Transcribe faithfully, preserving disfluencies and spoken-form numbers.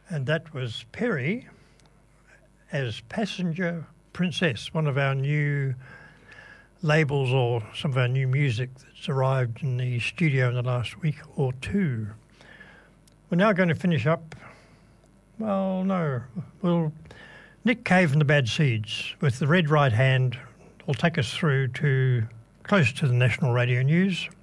And that was Perry as Passenger Princess, one of our new labels or some of our new music that's arrived in the studio in the last week or two. We're now going to finish up, well, no, we'll, Nick Cave and the Bad Seeds with the Red Right Hand will take us through to close to the national radio news.